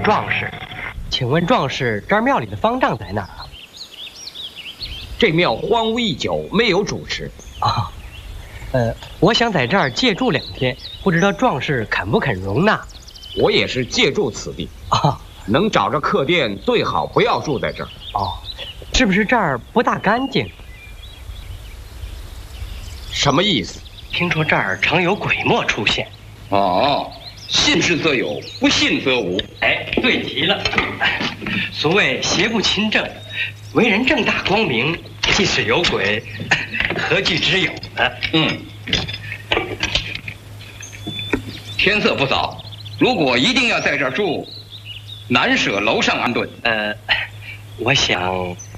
壮士，请问壮士，这儿庙里的方丈在哪儿啊？ 这庙荒芜已久，没有主持。 啊，我想在这儿借住2天，不知道壮士肯不肯容纳？ 我也是借住此地啊， 能找着客店，最好不要住在这儿。 哦，是不是这儿不大干净？ 什么意思？ 听说这儿常有鬼魔出现。 哦，信之则有，不信则无。 哎，对极了。所谓邪不侵正，为人正大光明，即使有鬼，何惧之有呢？ 天色不早，如果一定要在这儿住，难舍楼上安顿。 我想